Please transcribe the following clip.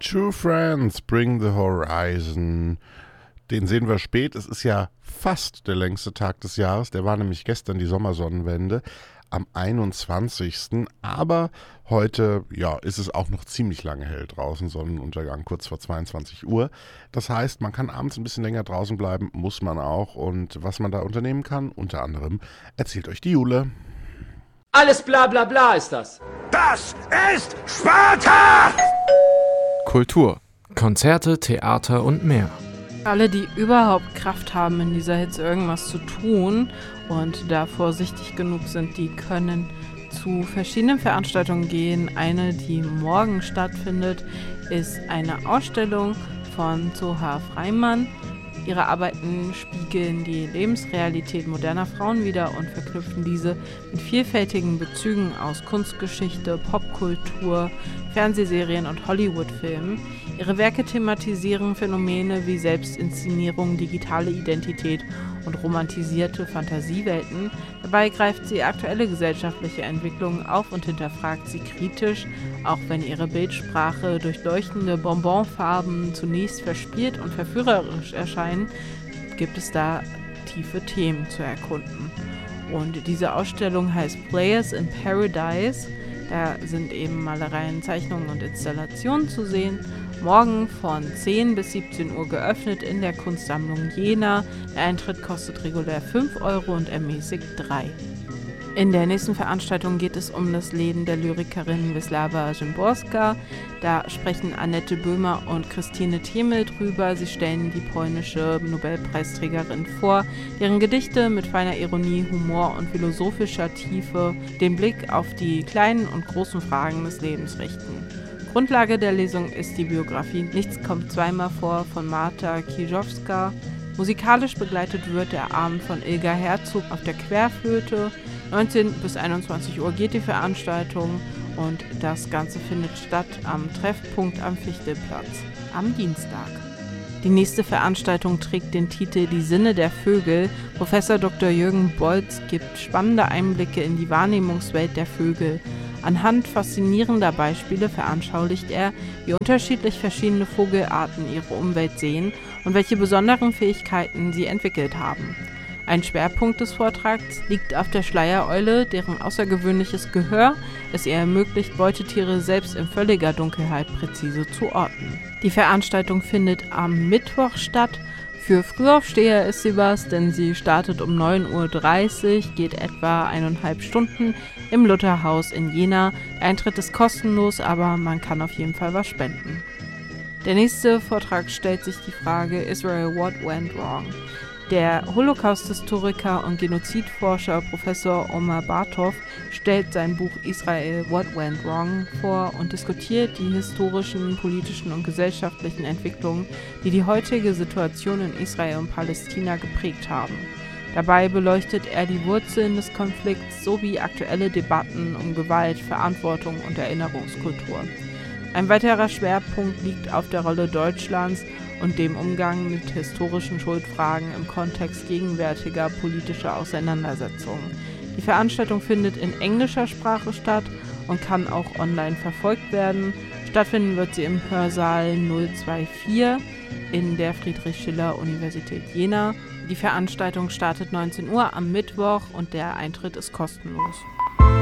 True Friends, Bring the Horizon. Den sehen wir spät. Es ist ja fast der längste Tag des Jahres. Der war nämlich gestern die Sommersonnenwende am 21. Aber heute ist es auch noch ziemlich lange hell draußen. Sonnenuntergang kurz vor 22 Uhr. Das heißt, man kann abends ein bisschen länger draußen bleiben, muss man auch. Und was man da unternehmen kann, unter anderem, erzählt euch die Jule. Alles bla bla bla ist das. Das ist Sparta! Kultur, Konzerte, Theater und mehr. Alle, die überhaupt Kraft haben, in dieser Hitze irgendwas zu tun und da vorsichtig genug sind, die können zu verschiedenen Veranstaltungen gehen. Eine, die morgen stattfindet, ist eine Ausstellung von Zohar Freimann. Ihre Arbeiten spiegeln die Lebensrealität moderner Frauen wider und verknüpfen diese mit vielfältigen Bezügen aus Kunstgeschichte, Popkultur, Fernsehserien und Hollywood-Filmen. Ihre Werke thematisieren Phänomene wie Selbstinszenierung, digitale Identität und romantisierte Fantasiewelten. Dabei greift sie aktuelle gesellschaftliche Entwicklungen auf und hinterfragt sie kritisch, auch wenn ihre Bildsprache durch leuchtende Bonbonfarben zunächst verspielt und verführerisch erscheinen, gibt es da tiefe Themen zu erkunden. Und diese Ausstellung heißt Players in Paradise. Da sind eben Malereien, Zeichnungen und Installationen zu sehen. Morgen von 10 bis 17 Uhr geöffnet in der Kunstsammlung Jena. Der Eintritt kostet regulär 5 € und ermäßigt 3. In der nächsten Veranstaltung geht es um das Leben der Lyrikerin Wisława Szymborska. Da sprechen Annette Böhmer und Christine Thiemel drüber. Sie stellen die polnische Nobelpreisträgerin vor, deren Gedichte mit feiner Ironie, Humor und philosophischer Tiefe den Blick auf die kleinen und großen Fragen des Lebens richten. Grundlage der Lesung ist die Biografie Nichts kommt zweimal vor von Marta Kijowska. Musikalisch begleitet wird der Abend von Ilga Herzog auf der Querflöte. 19 bis 21 Uhr geht die Veranstaltung und das Ganze findet statt am Treffpunkt am Fichtelplatz am Dienstag. Die nächste Veranstaltung trägt den Titel Die Sinne der Vögel. Professor Dr. Jürgen Bolz gibt spannende Einblicke in die Wahrnehmungswelt der Vögel. Anhand faszinierender Beispiele veranschaulicht er, wie unterschiedlich verschiedene Vogelarten ihre Umwelt sehen und welche besonderen Fähigkeiten sie entwickelt haben. Ein Schwerpunkt des Vortrags liegt auf der Schleiereule, deren außergewöhnliches Gehör es ihr ermöglicht, Beutetiere selbst in völliger Dunkelheit präzise zu orten. Die Veranstaltung findet am Mittwoch statt. Für Frühaufsteher ist sie was, denn sie startet um 9:30 Uhr, geht etwa 1,5 Stunden im Lutherhaus in Jena. Der Eintritt ist kostenlos, aber man kann auf jeden Fall was spenden. Der nächste Vortrag stellt sich die Frage Israel, what went wrong? Der Holocaust-Historiker und Genozidforscher Professor Omar Bartov stellt sein Buch Israel, What Went Wrong vor und diskutiert die historischen, politischen und gesellschaftlichen Entwicklungen, die die heutige Situation in Israel und Palästina geprägt haben. Dabei beleuchtet er die Wurzeln des Konflikts sowie aktuelle Debatten um Gewalt, Verantwortung und Erinnerungskultur. Ein weiterer Schwerpunkt liegt auf der Rolle Deutschlands und dem Umgang mit historischen Schuldfragen im Kontext gegenwärtiger politischer Auseinandersetzungen. Die Veranstaltung findet in englischer Sprache statt und kann auch online verfolgt werden. Stattfinden wird sie im Hörsaal 024 in der Friedrich-Schiller-Universität Jena. Die Veranstaltung startet 19 Uhr am Mittwoch und der Eintritt ist kostenlos.